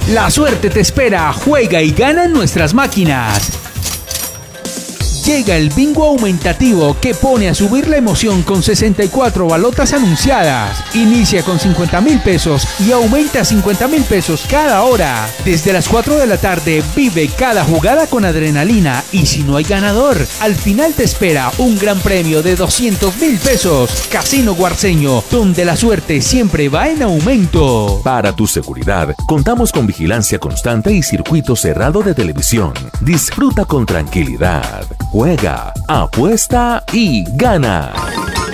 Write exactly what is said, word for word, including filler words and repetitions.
La suerte te espera, juega y gana en nuestras máquinas. Llega el bingo aumentativo que pone a subir la emoción con sesenta y cuatro balotas anunciadas. Inicia con cincuenta mil pesos y aumenta a cincuenta mil pesos cada hora. Desde las cuatro de la tarde vive cada jugada con adrenalina y si no hay ganador, al final te espera un gran premio de doscientos mil pesos. Casino Guarceño, donde la suerte siempre va en aumento. Para tu seguridad, contamos con vigilancia constante y circuito cerrado de televisión. Disfruta con tranquilidad. Juega, apuesta y gana.